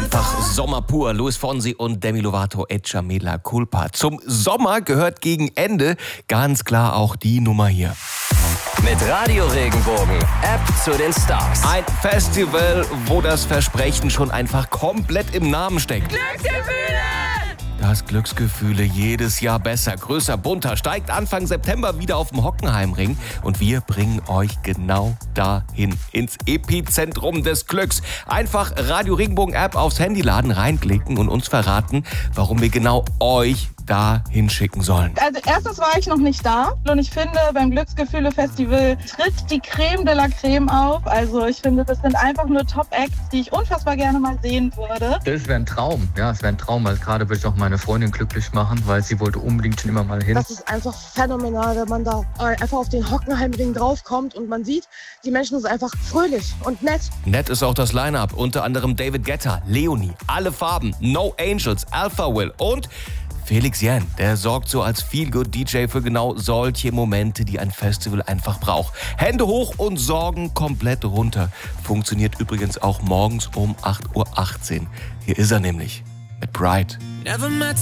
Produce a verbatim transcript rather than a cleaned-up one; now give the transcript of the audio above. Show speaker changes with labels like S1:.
S1: Einfach Sommer pur. Luis Fonsi und Demi Lovato, Echa Mela Culpa. Zum Sommer gehört gegen Ende ganz klar auch die Nummer hier.
S2: Mit Radio Regenbogen, App zu den Stars.
S1: Ein Festival, wo das Versprechen schon einfach komplett im Namen steckt.
S3: Glücksgefühle!
S1: Das Glücksgefühle jedes Jahr besser, größer, bunter, steigt Anfang September wieder auf dem Hockenheimring und wir bringen euch genau dahin, ins Epizentrum des Glücks. Einfach Radio Regenbogen App aufs Handy laden, reinklicken und uns verraten, warum wir genau euch da hinschicken sollen.
S4: Also erstens war ich noch nicht da und ich finde, beim Glücksgefühle-Festival tritt die Creme de la Creme auf. Also ich finde, das sind einfach nur Top-Acts, die ich unfassbar gerne mal sehen würde.
S5: Das wäre ein Traum, ja, es wäre ein Traum, weil gerade würde ich auch meine Freundin glücklich machen, weil sie wollte unbedingt schon immer mal hin.
S6: Das ist einfach phänomenal, wenn man da einfach auf den Hockenheimring draufkommt und man sieht, die Menschen sind einfach fröhlich und nett.
S1: Nett ist auch das Line-Up, unter anderem David Guetta, Leonie, Alle Farben, No Angels, Alpha Will und Felix Jähn, der sorgt so als Feel-Good-D J für genau solche Momente, die ein Festival einfach braucht. Hände hoch und Sorgen komplett runter. Funktioniert übrigens auch morgens um acht Uhr achtzehn. Hier ist er nämlich mit Bright.